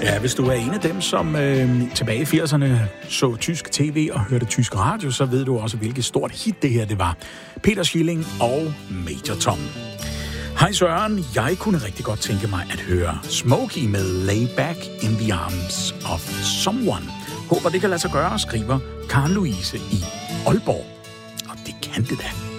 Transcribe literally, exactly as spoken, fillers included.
Ja, hvis du er en af dem, som øh, tilbage i firserne så tysk tv og hørte tysk radio, så ved du også, hvilket stort hit det her det var. Peter Schilling og Major Tom. Hej Søren, jeg kunne rigtig godt tænke mig at høre Smokey med Lay Back in the Arms of Someone. Håber det kan lade sig gøre, skriver Karen Louise i Aalborg. Og det kan det da.